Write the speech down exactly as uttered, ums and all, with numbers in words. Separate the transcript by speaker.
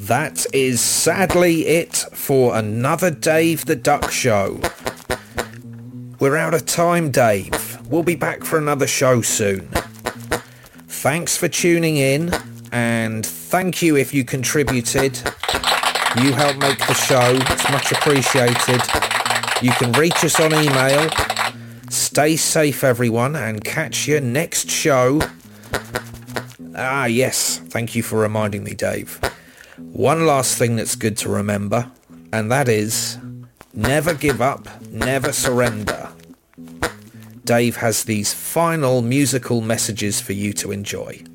Speaker 1: that is sadly it for another Dave the Duck show. We're out of time, Dave. We'll be back for another show soon. Thanks for tuning in, and thank you if you contributed. You help make the show. It's much appreciated. You can reach us on email. Stay safe, everyone, and catch you next show. Ah, yes. Thank you for reminding me, Dave. One last thing that's good to remember, and that is, never give up, never surrender. Dave has these final musical messages for you to enjoy.